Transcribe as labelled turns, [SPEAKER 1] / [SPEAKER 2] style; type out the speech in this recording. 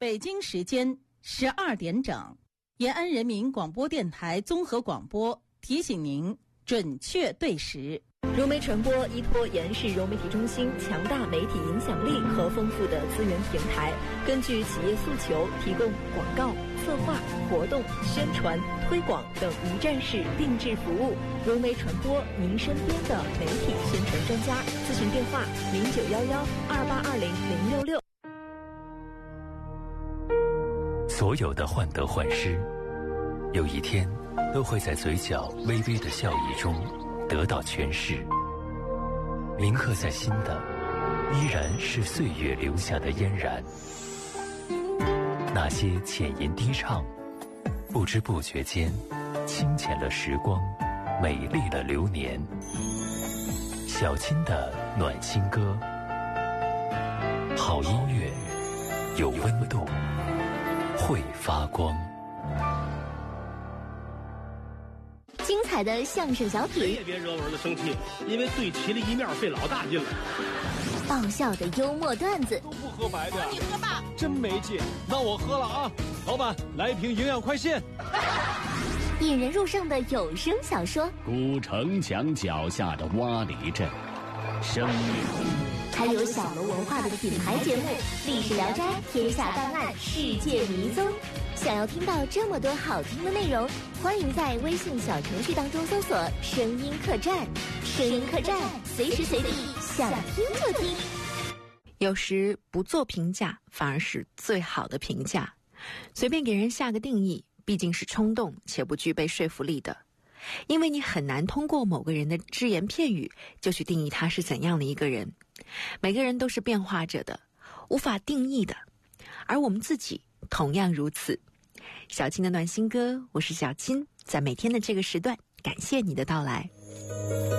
[SPEAKER 1] 北京时间12点整，延安人民广播电台综合广播提醒您准确对时。
[SPEAKER 2] 融媒传播依托延安市融媒体中心强大媒体影响力和丰富的资源平台，根据企业诉求提供广告、策划、活动、宣传、推广等一站式定制服务。融媒传播，您身边的媒体宣传专家。咨询电话0911282066。
[SPEAKER 3] 所有的患得患失，有一天都会在嘴角微微的笑意中得到诠释。铭刻在心的，依然是岁月留下的嫣然。那些浅吟低唱，不知不觉间清浅了时光，美丽了流年。小青的暖心歌，好音乐，有温度，会发光。
[SPEAKER 4] 精彩的相声小品，
[SPEAKER 5] 谁也别惹我儿子生气，因为对齐了一面费老大劲了。
[SPEAKER 4] 爆笑的幽默段子，
[SPEAKER 6] 都不喝白的呀？
[SPEAKER 4] 你喝吧，
[SPEAKER 6] 真没劲。那我喝了啊！老板，来一瓶营养快线。
[SPEAKER 4] 引人入胜的有声小说，
[SPEAKER 7] 古城墙脚下的洼里镇，生命。
[SPEAKER 4] 还有小楼文化的品牌节目《历史聊斋》《天下档案》《世界迷踪》。想要听到这么多好听的内容，欢迎在微信小程序当中搜索“声音客栈”。声音客栈，随时随地想听就听。
[SPEAKER 8] 有时不做评价，反而是最好的评价。随便给人下个定义，毕竟是冲动且不具备说服力的。因为你很难通过某个人的只言片语就去定义他是怎样的一个人。每个人都是变化着的，无法定义的，而我们自己同样如此。小青的暖心歌，我是小青，在每天的这个时段，感谢你的到来。